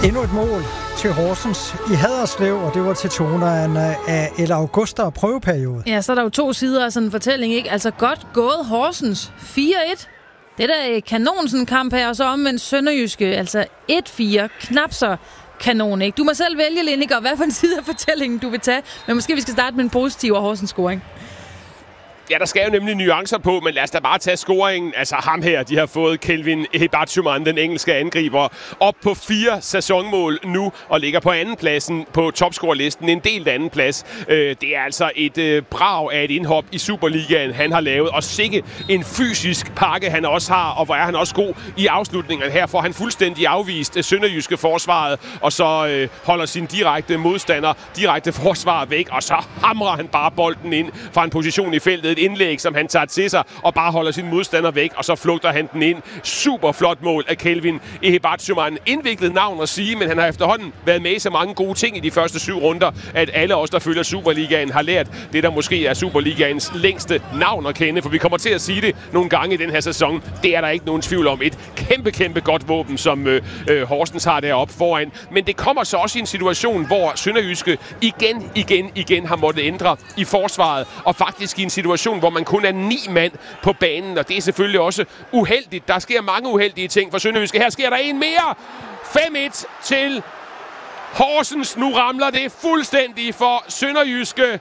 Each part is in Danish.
Endnu et mål til Horsens i Haderslev, og det var til tonerne af El Augusta og prøveperiode. Ja, så er der jo to sider af sådan en fortælling, ikke? Altså godt gået Horsens 4-1. Det der er kanon sådan en kamp her, og så omvendt Sønderjyske, altså 1-4, knap så kanon, ikke? Du må selv vælge, Lineker, hvad for en side af fortællingen du vil tage, men måske vi skal starte med en positiv Horsens scoring. Ja, der skal jo nemlig nuancer på, men lad os da bare tage scoringen. Altså ham her, de har fået Kelvin Ehibatshuman, den engelske angriber, op på 4 sæsonmål nu, og ligger på andenpladsen på topscorerlisten. En del anden plads. Det er altså et brag af et indhop i Superligaen, han har lavet, og sikke en fysisk pakke, han også har, og hvor er han også god i afslutningen. Her får han fuldstændig afvist Sønderjyske forsvaret, og så holder sin direkte forsvar væk, og så hamrer han bare bolden ind fra en position i feltet. Et indlæg, som han tager til sig og bare holder sin modstander væk, og så flugter han den ind. Super flot mål af Kelvin Ehibatshuman. Indviklet navn at sige, men han har efterhånden været med i så mange gode ting i de første 7 runder, at alle os, der følger Superligaen, har lært det, der måske er Superligaens længste navn at kende, for vi kommer til at sige det nogle gange i den her sæson. Det er der ikke nogen tvivl om. Et kæmpe godt våben, som Horsens har deroppe foran. Men det kommer så også i en situation, hvor Sønderjyske igen har måttet ændre i forsvaret, og faktisk i en situation, hvor man kun er 9 mand på banen, og det er selvfølgelig også uheldigt. Der sker mange uheldige ting for Sønderjyske. Her sker der en mere. 5-1 til Horsens. Nu ramler det fuldstændig for Sønderjyske.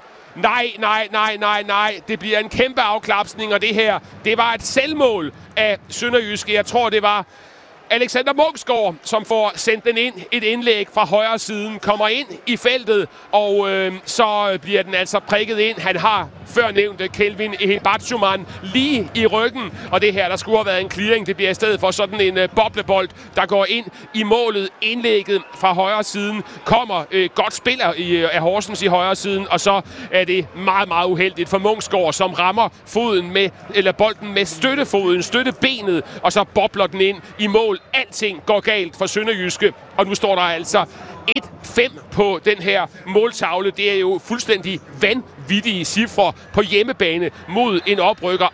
Nej. Det bliver en kæmpe afklapsning, og det her, det var et selvmål af Sønderjyske. Jeg tror, det var Alexander Munksgaard, som får sendt den ind. Et indlæg fra højre siden, kommer ind i feltet, og så bliver den altså prikket ind. Han har før nævnte Kelvin Ehibatshuman lige i ryggen, og det her, der skulle have været en clearing. Det bliver i stedet for sådan en boblebold, der går ind i målet. Indlægget fra højre siden kommer godt spiller af Horsens i højre siden, og så er det meget uheldigt for Munksgaard, som rammer bolden med støttebenet, og så bobler den ind i mål. Alting går galt for Sønderjyske, og nu står der altså 1-5 på den her måltavle. Det er jo fuldstændig vanvittige cifre på hjemmebane mod en oprykker.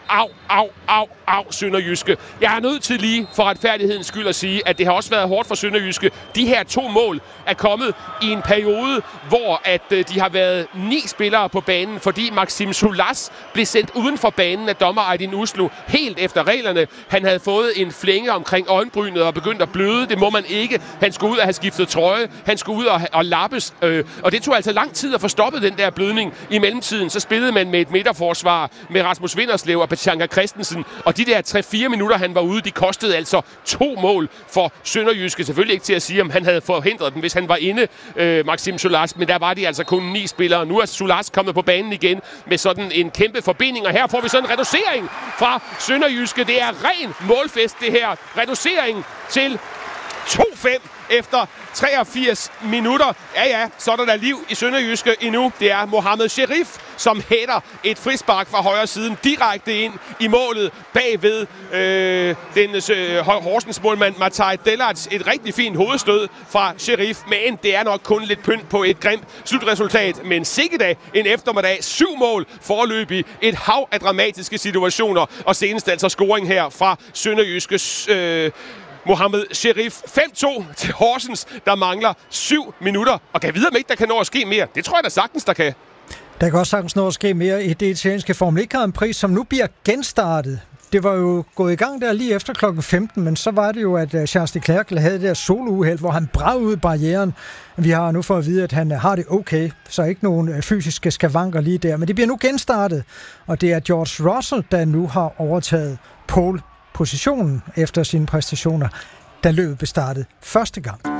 Au, Sønderjyske. Jeg er nødt til lige for retfærdighedens skyld at sige, at det har også været hårdt for Sønderjyske. De her 2 mål er kommet i en periode, hvor at de har været 9 spillere på banen, fordi Maxim Soulas blev sendt uden for banen af dommer Aydin Uslu helt efter reglerne. Han havde fået en flænge omkring øjenbrynet og begyndt at bløde. Det må man ikke. Han skulle ud og have skiftet trøje. Han skulle ud og lappes. Og det tog altså lang tid at få stoppet den der blødning. I mellemtiden så spillede man med et midterforsvar med Rasmus Vinderslev og Petjanka Christensen. Og de der 3-4 minutter, han var ude, de kostede altså 2 mål for Sønderjyske. Selvfølgelig ikke til at sige, om han havde forhindret den, hvis han var inde, Maxim Soulas. Men der var de altså kun 9 spillere. Nu er Soulas kommet på banen igen med sådan en kæmpe forbinding. Og her får vi sådan en reducering fra Sønderjyske. Det er ren målfest, det her. Reducering til 2-5 efter 83 minutter. Ja, så er der liv i Sønderjyske endnu. Det er Mohamed Sherif, som hætter et frispark fra højre siden direkte ind i målet bagved Horsens målmand Mataj Delac. Et rigtig fint hovedstød fra Sherif, men det er nok kun lidt pynt på et grimt slutresultat. Men sikke en eftermiddag. 7 mål foreløbig. Et hav af dramatiske situationer, og senest altså scoring her fra Sønderjyskes Mohamed Sherif. 5-2 til Horsens, der mangler 7 minutter. Og kan vide, om ikke der kan nå at ske mere. Det tror jeg da sagtens, der kan. Der kan også sagtens nå at ske mere i det italienske Formel 1 Grand Prix, som nu bliver genstartet. Det var jo gået i gang der lige efter klokken 15, men så var det jo, at Charles Leclerc havde det der solouheld, hvor han bragte ud barrieren. Vi har nu fået at vide, at han har det okay, så ikke nogen fysiske skavanker lige der. Men det bliver nu genstartet, og det er George Russell, der nu har overtaget pole-positionen efter sine præstationer, da løbet blev startet første gang.